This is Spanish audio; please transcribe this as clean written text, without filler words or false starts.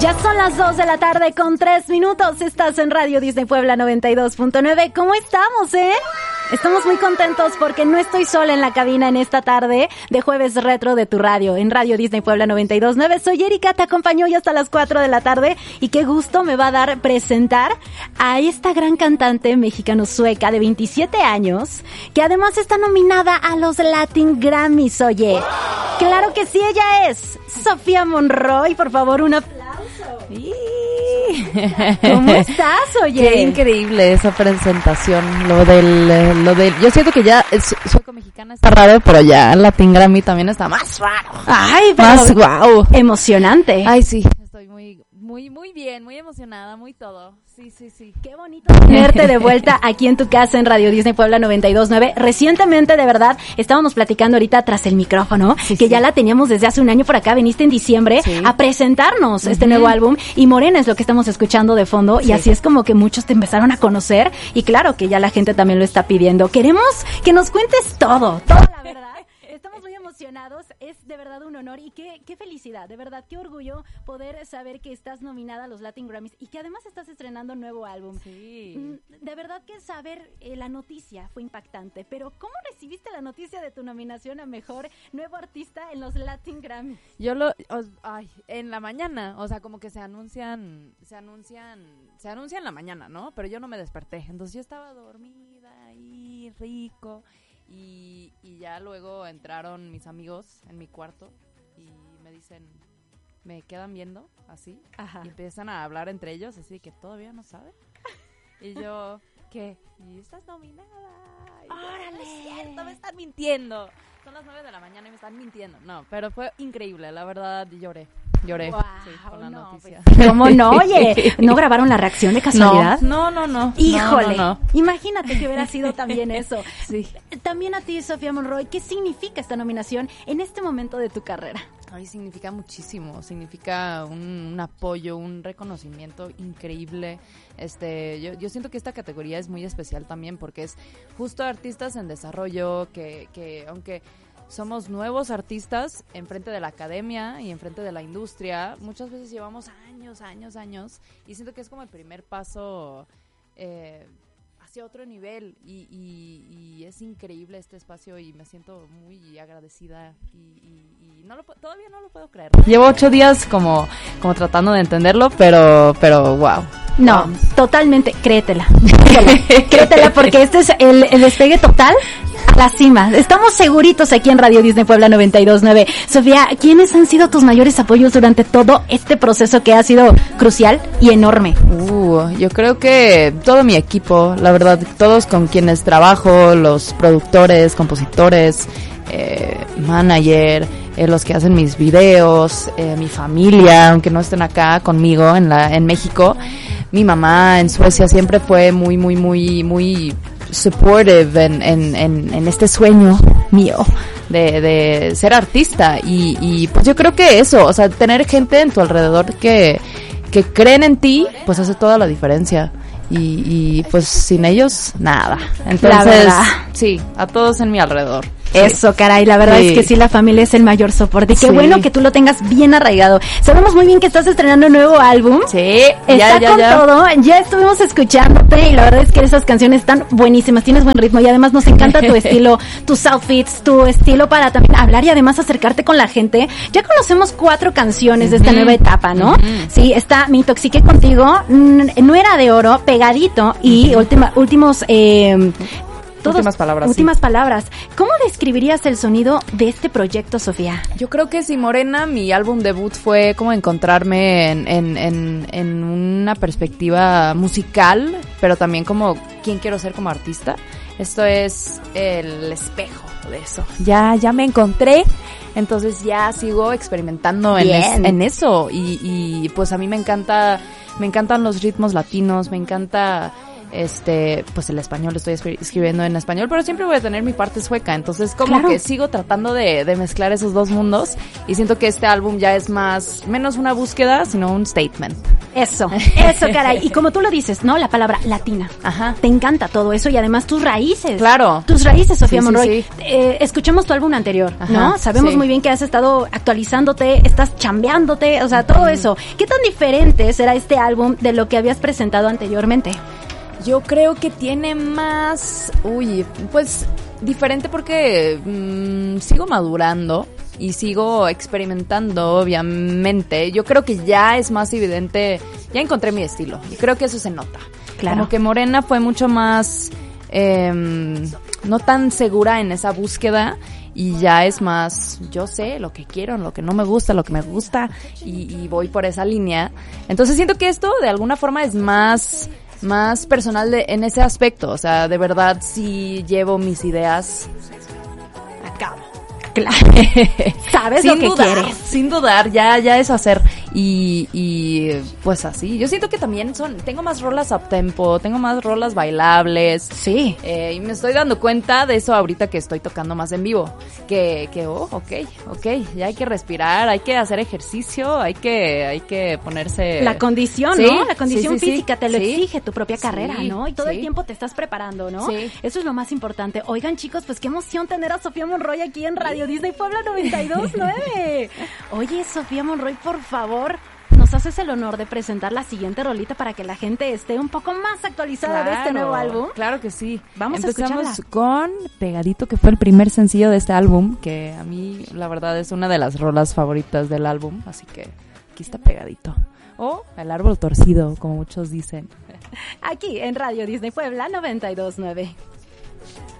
Ya son las 2 de la tarde con 3 minutos. Estás en Radio Disney Puebla 92.9. ¿Cómo estamos, Estamos muy contentos porque no estoy sola en la cabina en esta tarde de Jueves Retro de tu radio, en Radio Disney Puebla 92.9. Soy Erika, te acompaño hoy hasta las 4 de la tarde y qué gusto me va a dar presentar a esta gran cantante mexicano-sueca de 27 años, que además está nominada a los Latin Grammys, oye. Claro que sí, ella es Sofía Monroy. Por favor, un aplauso. ¿Cómo estás, oye? Qué increíble esa presentación. Lo del yo siento que ya sueco mexicana está raro, pero ya Latin Grammy también está más raro. Ay, pero más wow. Emocionante. Ay, sí, estoy muy bien, muy emocionada, muy todo. Sí. Qué bonito tenerte de vuelta aquí en tu casa en Radio Disney Puebla 92.9. Recientemente, de verdad, estábamos platicando ahorita tras el micrófono, que ya la teníamos desde hace un año por acá. Viniste en diciembre a presentarnos este nuevo álbum y Morena es lo que estamos escuchando de fondo y así es como que muchos te empezaron a conocer y claro que ya la gente también lo está pidiendo. Queremos que nos cuentes toda la verdad. Estamos muy emocionados, es de verdad un honor y qué felicidad, de verdad, qué orgullo poder saber que estás nominada a los Latin Grammys y que además estás estrenando un nuevo álbum. Sí. De verdad que saber la noticia fue impactante, pero ¿cómo recibiste la noticia de tu nominación a Mejor Nuevo Artista en los Latin Grammys? En la mañana, o sea, como que se anuncian en la mañana, ¿no? Pero yo no me desperté, entonces yo estaba dormida ahí, rico. Y ya luego entraron mis amigos en mi cuarto y me dicen, me quedan viendo así. Ajá. Y empiezan a hablar entre ellos así que todavía no saben. Y yo, ¿qué? Y estás nominada. Y ¡órale! No es cierto, me están mintiendo. Son las 9 de la mañana y me están mintiendo. No, pero fue increíble, la verdad lloré. Wow, sí, con la noticia. Pues, ¿cómo no? Oye, ¿no grabaron la reacción de casualidad? No. Híjole, no. Imagínate que hubiera sido también eso. Sí. También a ti, Sofía Monroy, ¿qué significa esta nominación en este momento de tu carrera? Ay, significa muchísimo, significa un apoyo, un reconocimiento increíble. Yo siento que esta categoría es muy especial también porque es justo artistas en desarrollo que aunque somos nuevos artistas enfrente de la academia y enfrente de la industria, muchas veces llevamos años y siento que es como el primer paso hacia otro nivel y es increíble este espacio y me siento muy agradecida y todavía no lo puedo creer. Llevo 8 días como tratando de entenderlo, pero wow. No, totalmente, créetela porque este es el despegue total a la cima. Estamos seguritos aquí en Radio Disney Puebla 92.9. Sofía, ¿quiénes han sido tus mayores apoyos durante todo este proceso que ha sido crucial y enorme? Yo creo que todo mi equipo, la verdad, todos con quienes trabajo, los productores, compositores, manager, los que hacen mis videos, mi familia, aunque no estén acá conmigo en México. Mi mamá en Suecia siempre fue muy supportive en este sueño mío de ser artista y pues yo creo que eso, o sea, tener gente en tu alrededor que creen en ti, pues hace toda la diferencia y pues sin ellos nada. Entonces, sí, a todos en mi alrededor. Eso, caray, la verdad es que sí, la familia es el mayor soporte. Y qué bueno que tú lo tengas bien arraigado. Sabemos muy bien que estás estrenando un nuevo álbum. Sí, Está con todo. Ya estuvimos escuchándote y la verdad es que esas canciones están buenísimas. Tienes buen ritmo y además nos encanta tu estilo, tus outfits, tu estilo para también hablar y además acercarte con la gente. Ya conocemos 4 canciones de esta nueva etapa, ¿no? Sí, está Me Intoxiqué Contigo, No Era de Oro, Pegadito y Últimas palabras. ¿Cómo describirías el sonido de este proyecto, Sofía? Yo creo que si Morena, mi álbum debut, fue como encontrarme en una perspectiva musical, pero también como quién quiero ser como artista. Esto es el espejo de eso. Ya me encontré, entonces ya sigo experimentando en eso y pues a mí me encantan los ritmos latinos, me encanta pues el español, estoy escribiendo en español, pero siempre voy a tener mi parte sueca, entonces como claro. que sigo tratando de mezclar esos dos mundos, y siento que este álbum ya es menos una búsqueda, sino un statement. Eso, caray. Y como tú lo dices, ¿no? La palabra latina. Ajá. Te encanta todo eso y además tus raíces. Claro. Tus raíces, Sofía Sí, Monroy. sí. Escuchamos tu álbum anterior, Ajá, ¿no? Sabemos sí. muy bien que has estado actualizándote, estás chambeándote, o sea, todo eso. ¿Qué tan diferente será este álbum de lo que habías presentado anteriormente? Yo creo que tiene más, pues diferente porque sigo madurando y sigo experimentando, obviamente. Yo creo que ya es más evidente, ya encontré mi estilo y creo que eso se nota. Claro. Como que Morena fue mucho más, no tan segura en esa búsqueda. Y ya es más, yo sé lo que quiero, lo que no me gusta, lo que me gusta, y voy por esa línea. Entonces siento que esto de alguna forma es más personal en ese aspecto. O sea, de verdad sí llevo mis ideas a cabo. Claro. Sabes lo que quieres. Sin dudar, ya es hacer. Y pues así. Yo siento que también tengo más rolas up tempo, tengo más rolas bailables. Sí. Y me estoy dando cuenta de eso ahorita que estoy tocando más en vivo. Ok, ya hay que respirar, hay que hacer ejercicio, hay que ponerse... La condición, ¿Sí? ¿no? La condición Sí, física te lo sí. exige tu propia carrera, ¿no? Y todo el tiempo te estás preparando, ¿no? Sí. Eso es lo más importante. Oigan, chicos, pues qué emoción tener a Sofía Monroy aquí en Radio Disney Puebla 92.9. Oye, Sofía Monroy, por favor, nos haces el honor de presentar la siguiente rolita para que la gente esté un poco más actualizada de este nuevo álbum. Claro que sí. Empezamos a escucharla con Pegadito, que fue el primer sencillo de este álbum, que a mí la verdad es una de las rolas favoritas del álbum, así que aquí está Pegadito. O El Árbol Torcido, como muchos dicen. Aquí en Radio Disney Puebla 92.9.